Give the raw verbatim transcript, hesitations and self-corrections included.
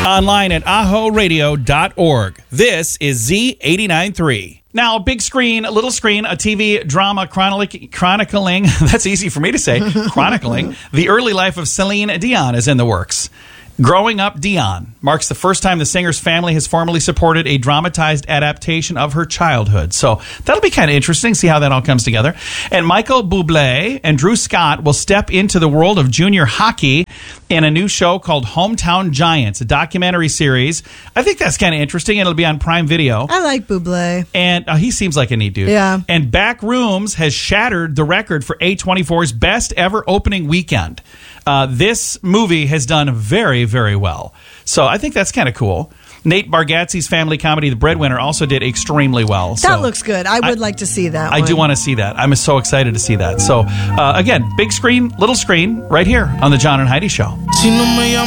Online at aho radio dot org. This is Z eighty-nine point three. Now, big screen, little screen, a T V drama chronic- chronicling, that's easy for me to say, chronicling, the early life of Celine Dion is in the works. Growing Up Dion marks the first time the singer's family has formally supported a dramatized adaptation of her childhood. So that'll be kind of interesting, see how that all comes together. And Michael Bublé and Drew Scott will step into the world of junior hockey in a new show called Hometown Giants, a documentary series. I think that's kind of interesting, and it'll be on Prime Video. I like Bublé. And uh, he seems like a neat dude. Yeah. And Backrooms has shattered the record for A twenty-four's best ever opening weekend. Uh, this movie has done very, very well. So I think that's kind of cool. Nate Bargatze's family comedy, The Breadwinner, also did extremely well. That so looks good. I would I, like to see that I one. do want to see that. I'm so excited to see that. So, uh, again, big screen, little screen, right here on The John and Heidi Show.